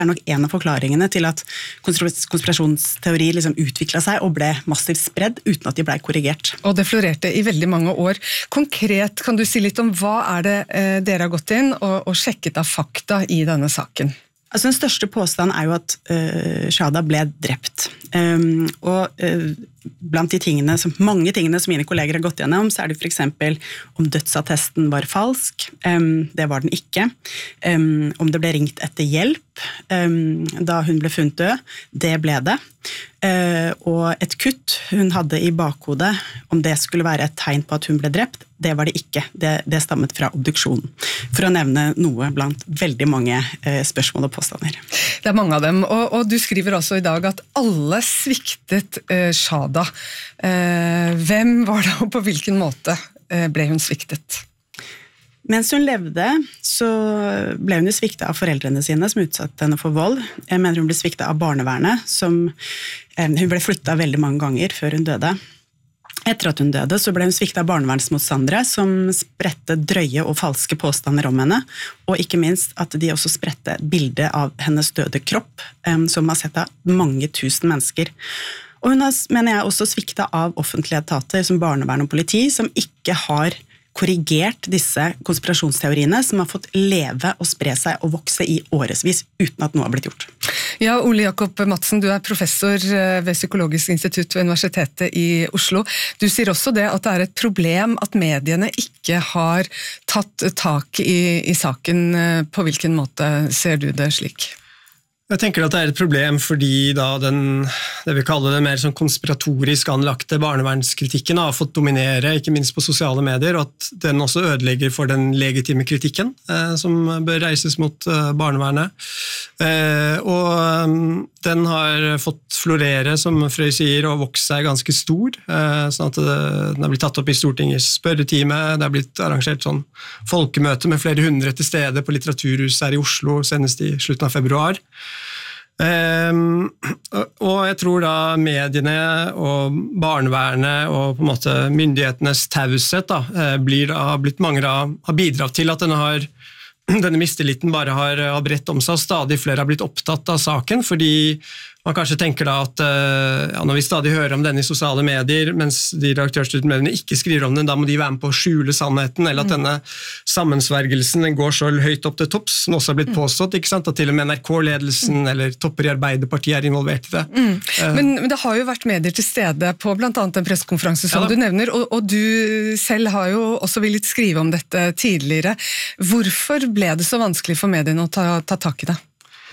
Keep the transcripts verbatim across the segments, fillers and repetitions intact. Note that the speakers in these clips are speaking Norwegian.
er nok en av forklaringene til at konspirasjonsteori liksom utviklet seg og ble massivt spredd uten at de ble korrigert. Og det florerte i veldig mange år. Konkret kan du si litt om hva er det eh, dere har gått inn og, og sjekket av fakta i denne saken? Altså Den største påstanden er jo at uh, Shada ble drept. Um, og uh, blant de tingene, som, mange tingene som mine kolleger har gått gjennom, så er det for eksempel om dødsattesten var falsk. Um, det var den ikke. Um, om det ble ringt etter hjelp um, da hun ble funnet død. Det ble det. Uh, og et kutt hun hadde i bakhodet, om det skulle være et tegn på at hun ble drept, det var det ikke. Det, det stammet fra obduksjonen. For å nevne noe blant veldig mange uh, spørsmål og påstander. Det er mange av dem, og, og du skriver også i dag at alle sviktet uh, Shada. Uh, hvem var det, og på hvilken måte uh, ble hun sviktet? Mens hun levde, så ble hun sviktet av foreldrene sine som utsatte henne for vold. Jeg mener hun ble sviktet av barnevernet, som uh, hun ble flyttet veldig mange ganger før hun døde. Etter at hun døde, så ble hun sviktet av barnevernsmotstandere som spredte drøye og falske påstander om henne, og ikke minst at de også spredte bilder av hennes døde kropp, um, som har sett av mange tusen mennesker. Og hun har, mener jeg, også sviktet av offentlige etater som barnevern og politi, som ikke har korrigert disse konspirasjonsteoriene som har fått leve og spre seg og vokse i årevis uten at noe har blitt gjort. Ja, Ole Jakob Madsen, du er professor ved Psykologisk institutt ved Universitetet i Oslo. Du sier også det at det er et problem at mediene ikke har tatt tak i, i saken. På hvilken måte ser du det slik? Jeg tenker at det er et problem fordi da den, det vi kaller det mer sånn konspiratorisk anlagte barnevernskritikken har fått dominere, ikke minst på sosiale medier, og at den også ødelegger for den legitime kritikken eh, som bør reises mot eh, barnevernet. Eh, og um, den har fått florere, som Frøy sier, og vokst seg ganske stor, eh, sånn at det, den har blitt tatt opp i Stortingets spørretime, det har blitt arrangert sånn folkemøte med flere hundre til stede på Litteraturhuset her i Oslo, senest i slutten av februar. Um, og jeg tror da mediene og barnevernet og på en måte myndighetenes taushet da, blir da, har blitt mange da, har bidratt til at denne, har, denne mistilliten bare har, har bredt om seg, og stadig flere har blitt opptatt av saken, fordi man kanskje tenker da at ja, når vi stadig hører om denne i sosiale medier, mens de redaktørstyrte mediene ikke skriver om den, da må de være med på å skjule sannheten, eller at mm. denne sammensvergelsen den går så høyt opp til topps, som også har blitt påstått, ikke sant? At til og med N R K-ledelsen mm. eller topper i Arbeiderpartiet er involvert i det. Mm. Men, men det har jo vært medier til stede på blant annet en pressekonferanse som ja, du nevner, og, og du selv har jo også villet skrive om dette tidligere. Hvorfor ble det så vanskelig for mediene å ta, ta tak i det?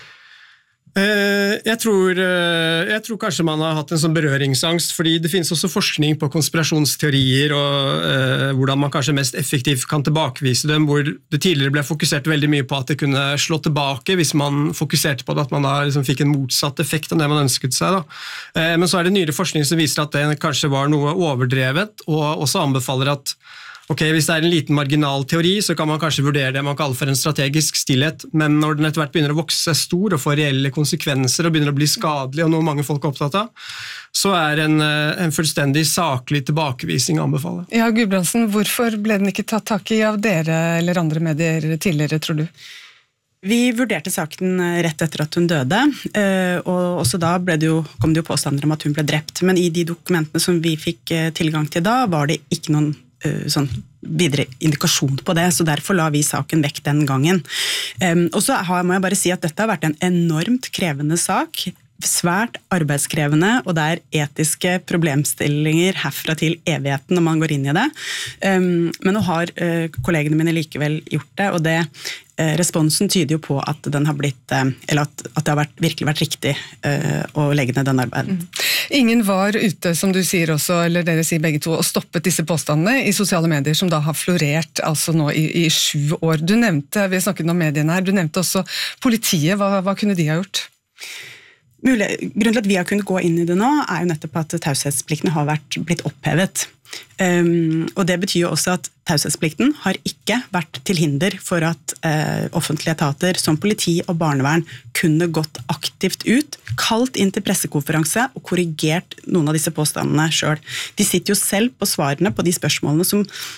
Jeg tror, jeg tror kanskje man har hatt en sånn berøringsangst, fordi det finnes også forskning på konspirasjonsteorier og eh, hvordan man kanskje mest effektivt kan tilbakevise dem, hvor det tidligere ble fokusert veldig mye på at det kunne slå tilbake hvis man fokuserte på det, at man da liksom fikk en motsatt effekt enn det man ønsket seg. Da. Eh, men så er det nyere forskning som viser at det kanskje var noe overdrevet, og også anbefaler at ok, hvis det er en liten marginal teori, så kan man kanskje vurdere det man kaller for en strategisk stillhet, men når den etter hvert begynner å vokse seg stor og få reelle konsekvenser og begynner å bli skadelig, og noe mange folk er opptatt av, så er en, en fullstendig saklig tilbakevisning å anbefale. Ja, Gudbrandsen, hvorfor ble den ikke tatt tak i av dere eller andre medier tidligere, tror du? Vi vurderte saken rett etter at hun døde, og også da ble det jo, kom det jo påstander om at hun ble drept, men i de dokumentene som vi fikk tilgang til da, var det ikke noen sånn videre indikasjon på det, så derfor la vi saken vekk den gangen. Um, og så har, må jeg bare si at dette har vært en enormt krevende sak, svært arbeidskrevende, og det er etiske problemstillinger herfra til evigheten når man går inn i det. Um, men nå har uh, kollegene mine likevel gjort det, og det uh, responsen tyder jo på at den har blitt, uh, eller at, at det har vært, virkelig vært riktig uh, å legge ned den arbeidet. Mm. Ingen var ute, som du sier også, eller dere sier begge to, og stoppet disse påstandene i sosiale medier som da har florert altså nå i, i sju år. Du nevnte, vi har snakket om mediene her, du nevnte også politiet, hva, hva kunne de ha gjort? Mulig, grunnen til at vi har kunnet gå inn i det nå, er jo nettopp at taushetsplikten har vært, blitt opphevet. Um, og det betyr jo også at taushetsplikten har ikke vært til hinder for at uh, offentlige etater som politi og barnevern kunne gått aktivt ut, kalt inn til pressekonferanse og korrigert noen av disse påstandene selv. De sitter jo selv på svarene på de spørsmålene som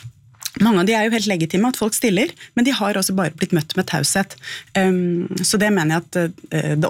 Mange av de er jo helt legitime at folk stiller, men de har også bare blitt møtt med taushet. Um, så det mener jeg at uh, det